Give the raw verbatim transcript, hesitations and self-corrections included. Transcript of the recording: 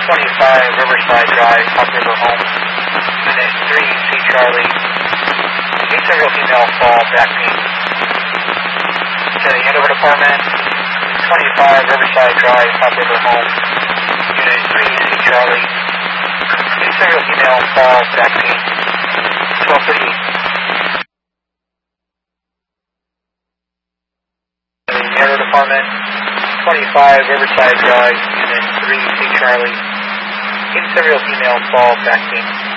twenty-five Riverside Drive, Top River Home. Unit three, C Charlie. Need several female fall back pain. To the Andover Department, twenty-five Riverside Drive, Top River Home. Unit three, C Charlie. Need several female fall back pain. twelve thirty. To the Andover Department, twenty-five Riverside Drive, Unit three, C Charlie. Need several female fall back pain.